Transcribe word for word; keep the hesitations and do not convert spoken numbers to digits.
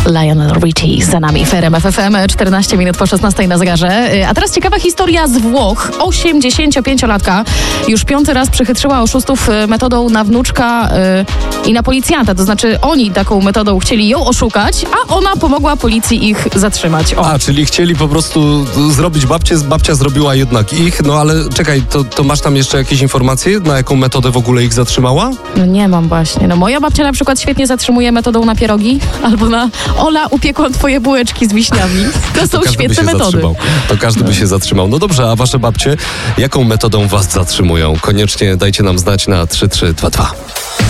Lionel Richie za nami w R M F F M, czternaście minut po szesnastej na zegarze. A teraz ciekawa historia z Włoch. osiemdziesięciopięciolatka już piąty raz przechytrzyła oszustów metodą na wnuczka yy, i na policjanta. To znaczy oni taką metodą chcieli ją oszukać, a ona pomogła policji ich zatrzymać. O. A, czyli chcieli po prostu zrobić babcię, babcia zrobiła jednak ich. No ale czekaj, to, to masz tam jeszcze jakieś informacje, na jaką metodę w ogóle ich zatrzymała? No nie mam właśnie. No moja babcia na przykład świetnie zatrzymuje metodą na pierogi albo na Ola, upiekłam twoje bułeczki z wiśniami. To są to świetne metody. Zatrzymał. To każdy no. by się zatrzymał. No dobrze, a wasze babcie jaką metodą was zatrzymują? Koniecznie dajcie nam znać na trzy trzy dwa dwa.